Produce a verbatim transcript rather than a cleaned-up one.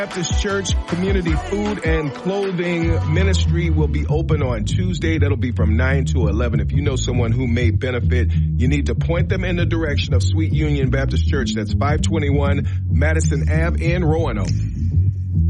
Baptist Church Community Food and Clothing Ministry will be open on Tuesday. That'll be from nine to eleven. If you know someone who may benefit, you need to point them in the direction of Sweet Union Baptist Church. That's five twenty-one Madison Avenue in Roanoke.